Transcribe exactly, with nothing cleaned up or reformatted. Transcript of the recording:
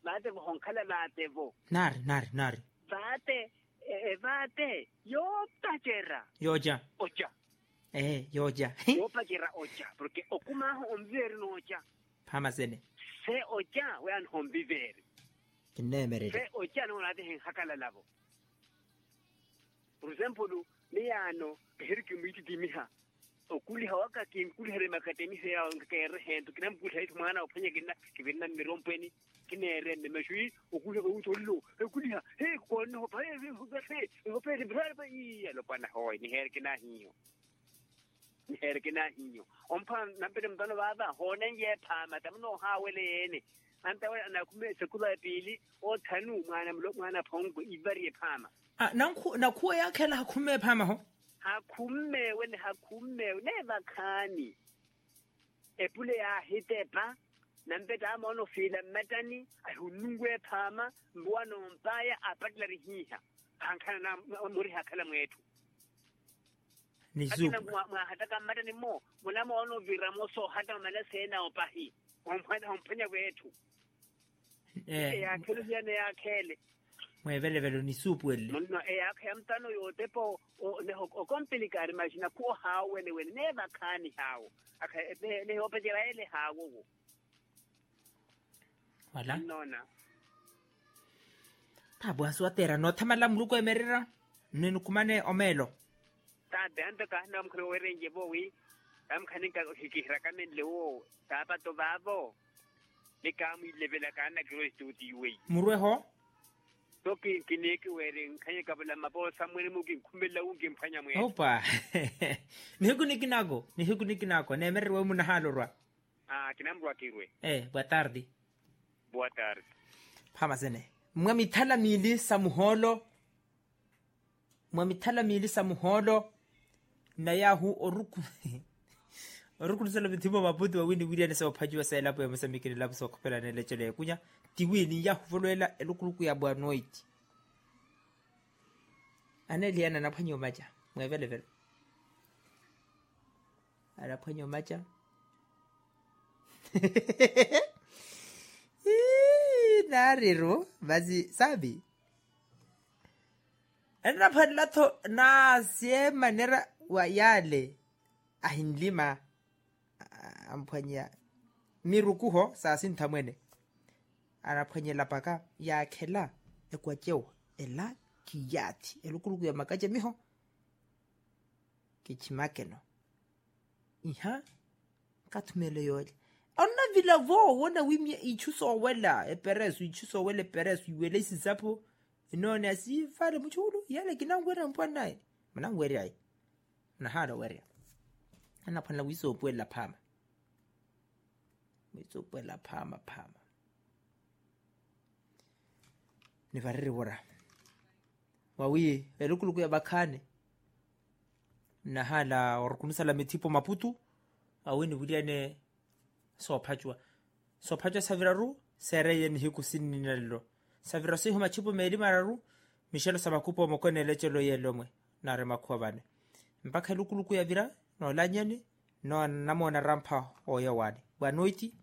bate go honkala bate vo nari nari nari bate e bate yo tajera yoja oja eh yoja yo pajera oja porque okuma omveri no oja phama sene se oja we an hombiveri kinemere se oja no na de hakala labo por ejemplo liano herki miti dimiha okuli hawaka kinkuli here makatemi se ya ngere hento kinam kuli mwana opanya kina kibina mirompeni kinere nemeshui okuli go utollo okuli ha he kono pa he ho fe ho fe bra ba i lo pana hoy ni her kina hiyo ni her kina hiyo ompa nampede mtano baba honen ye phama tamno ha wele ene anta we na kume sekula pili o thanu mwana mlo mwana phongo ibari phama ah nanku nakuwa yakhela hakhume phama ho hakhume when hakhume never khani epule ya hitepa nampeta amono fila matani ahunungwe phama mbwana mpaya apatla rihiha hankana na muri hakala mwetu nizu mwa hataka matani mo mulamo ono viramo so hata mala sena opahi omphana omphanya wetu eh ya khele ya ne ya khele mwevele velo ni supu wele no e akhe mtano yo tepo ne o complicare machina ko hawe ne wele never khani hawo akhe ne ne opejera ele hawo wala nona tabo aswatera no thamala mluko emerera nenu kumane omelo ta danta ka nam khro werenge bowi am khanika hikira kamen lewo ta pa to babo le kam ilebela kana kro studio murwe ho toki kineki wering khanya kabla mabo samwele mugi khumela ungi mphanya mwe opa nihiku nikinako nihiku nikinako nemerwe muna halorwa ah kinamrwa kirwe eh boa tarde boa tarde phama sene mwa mithala mili sa muholo mwa mithala mili sa muholo na yahu oruku oruku sala bithibo maputi wa wini wili anesa ophajiwa sa elapo ya masamikini lapo sa khopela ne lechele kunya tiwini ya hufolwela elukuluku ya bwanoiti aneli yana naphanyo macha mwevele vele ala phanyo macha nariro bazi sabi ana phanlatho na sie manera wa yale ahinlima amphanya mirukuho sa sinthamwene anaphanyela paka yakhela ekwachewa ela kiyati elukuluku ya makaje miho kichimakeno iha kathumele yole ona vila vo wona wimi ichuso wela eperesu ichuso wele peresu iwele isisapo inone asifale muchulu yale kinangwera mpwana mnangweri ai na hada weri anaphana wiso pwela phama wiso pwela phama phama ni variri wora wawi elukuluku ya bakhane na hala orkunisa la metipo maputu awini wuliane sophachwa sophachwa saviraru sereye ni hiku sininalo savira siho machipo meli mararu mishelo samakupo mokone lechelo yelomwe nare makhwabane mpaka elukuluku ya vira no lanyani no namona rampa oya wani bwanoiti